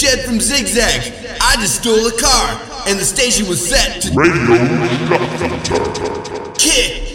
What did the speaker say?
shed from Zigzag. I just stole a car, and the station was set to Radio Nothing Time. kick